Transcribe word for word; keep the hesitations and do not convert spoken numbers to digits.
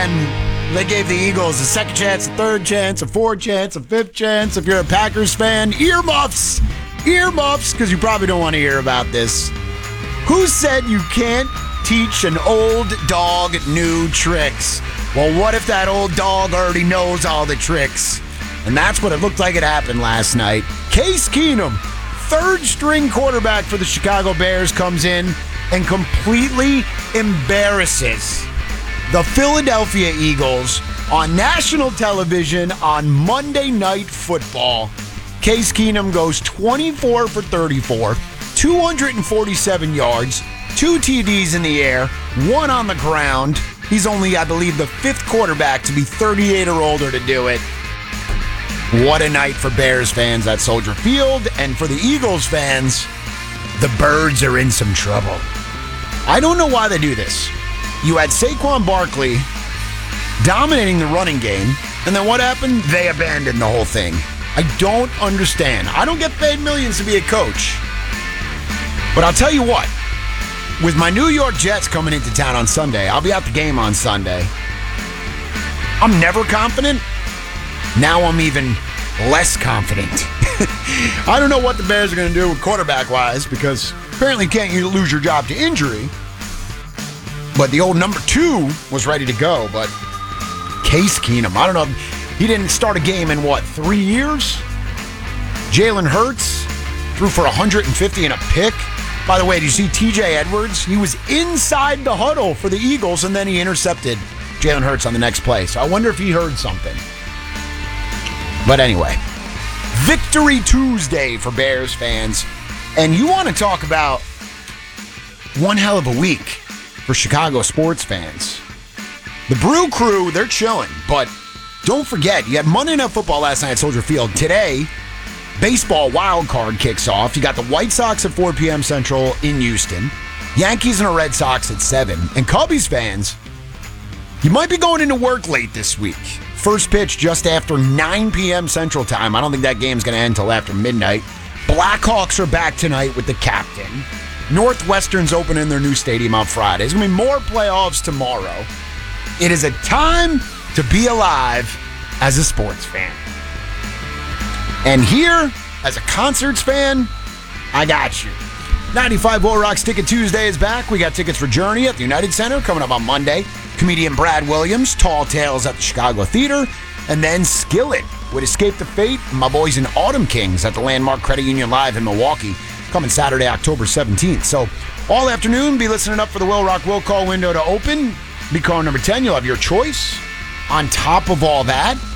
and they gave the Eagles a second chance, a third chance, a fourth chance, a fifth chance. If you're a Packers fan, earmuffs, earmuffs, because you probably don't want to hear about this. Who said you can't teach an old dog new tricks? Well, what if that old dog already knows all the tricks? And that's what it looked like it happened last night. Case Keenum, third string quarterback for the Chicago Bears, comes in and completely embarrasses the Philadelphia Eagles on national television on Monday Night Football. Case Keenum goes twenty-four for thirty-four, two hundred forty-seven yards, two T Ds in the air, one on the ground. He's only, I believe, the fifth quarterback to be thirty-eight or older to do it. What a night for Bears fans at Soldier Field, and for the Eagles fans, the Birds are in some trouble. I don't know why they do this. You had Saquon Barkley dominating the running game, and then what happened? They abandoned the whole thing. I don't understand. I don't get paid millions to be a coach. But I'll tell you what, with my New York Jets coming into town on Sunday, I'll be at the game on Sunday. I'm never confident. Now I'm even less confident. I don't know what the Bears are going to do quarterback-wise, because apparently can't you lose your job to injury. But the old number two was ready to go. But Case Keenum, I don't know. He didn't start a game in, what, three years? Jalen Hurts threw for one hundred fifty and a pick. By the way, did you see T J Edwards? He was inside the huddle for the Eagles, and then he intercepted Jalen Hurts on the next play. So I wonder if he heard something. But anyway, Victory Tuesday for Bears fans. And you want to talk about one hell of a week for Chicago sports fans. The Brew Crew, they're chilling. But don't forget, you had Monday Night Football last night at Soldier Field. Today, baseball wild card kicks off. You got the White Sox at four p.m. Central in Houston. Yankees and the Red Sox at seven. And Cubbies fans, you might be going into work late this week. First pitch just after nine p.m. Central Time. I don't think that game's going to end until after midnight. Blackhawks are back tonight with the captain. Northwestern's opening their new stadium on Friday. There's going to be more playoffs tomorrow. It is a time to be alive as a sports fan. And here, as a concerts fan, I got you. ninety-five Bull Rocks Ticket Tuesday is back. We got tickets for Journey at the United Center coming up on Monday. Comedian Brad Williams, Tall Tales at the Chicago Theater, and then Skillet with Escape the Fate, and my boys in Autumn Kings at the Landmark Credit Union Live in Milwaukee, coming Saturday, October seventeenth. So all afternoon, be listening up for the Will Rock Will Call window to open. Be caller number ten. You'll have your choice. On top of all that,